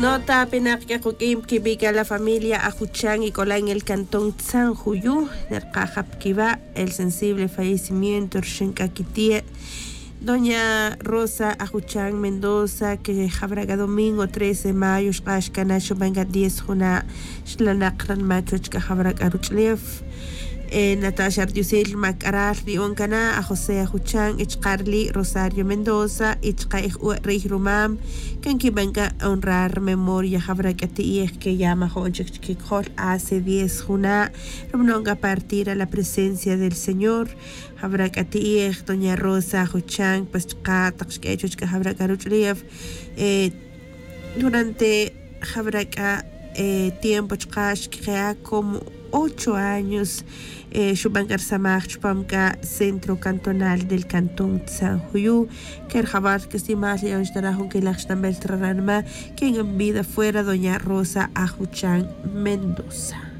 Nota Penakia Joaquim Kibica la familia Ajuchán y Colá en el cantón San Juyú, Nercajap Kiba, el sensible fallecimiento Kitie, doña Rosa Ajuchán Mendoza, que jabraga domingo 13 de mayo, Shkashkanacho Banga 10 Juna, Shlanakran Machochka Jabrag Aruchlev, Natasha Ardiusil Macaral Rioncana, a José Ajuchán, Ichcarli Rosario Mendoza, Ichkaich Rey Rumam, que venga a honrar memoria Jabragati, que llama Honchikikol hace 10 Juna, Rumnonga partir a la presencia del Señor. Jabragati, doña Rosa Ajuchán, pues Takshkechuchka Jabragaruchlev, durante Jabraga tiempo que como 8 años Shubangar Samach Chupamka, centro cantonal del cantón San Juyú, que el Jabar que estimas y Anshtarajun que la Xtambel Traranma, quien en vida fuera doña Rosa Ajuchán Mendoza.